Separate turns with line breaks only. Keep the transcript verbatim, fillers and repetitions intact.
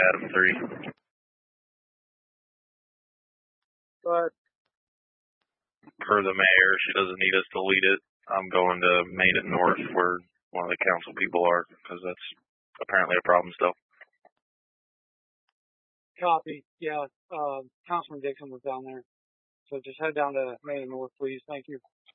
Adam three.
But
Per the mayor, she doesn't need us to lead it. I'm going to Main and North where one of the council people are, because that's apparently a problem still.
copy. Yeah, uh, Councilman Dixon was down there. So just head down to Main and North, please. Thank you.